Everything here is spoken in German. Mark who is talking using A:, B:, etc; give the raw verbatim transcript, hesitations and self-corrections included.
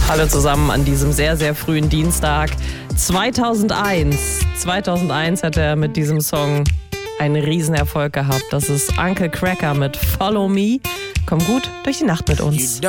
A: Hallo zusammen an diesem sehr, sehr frühen Dienstag. zweitausendeins. zweitausendeins hat er mit diesem Song einen Riesenerfolg gehabt. Das ist Uncle Cracker mit Follow Me. Komm gut durch die Nacht mit uns.